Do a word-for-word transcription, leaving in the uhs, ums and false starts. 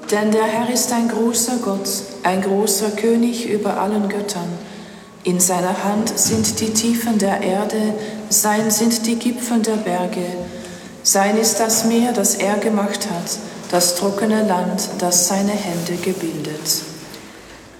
Denn der Herr ist ein großer Gott, ein großer König über allen Göttern. In seiner Hand sind die Tiefen der Erde, sein sind die Gipfel der Berge. Sein ist das Meer, das er gemacht hat, das trockene Land, das seine Hände gebildet.